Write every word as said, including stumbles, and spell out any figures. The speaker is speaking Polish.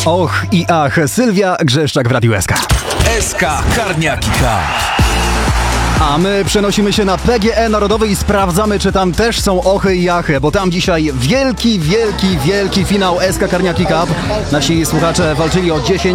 Och i ach, Sylwia Grzeszczak w Radiu S K. S K Karniaki Cup. A my przenosimy się na P G E Narodowy i sprawdzamy, czy tam też są ochy i jachy, bo tam dzisiaj wielki, wielki, wielki finał S K Karniaki Cup. Nasi słuchacze walczyli o dziesięć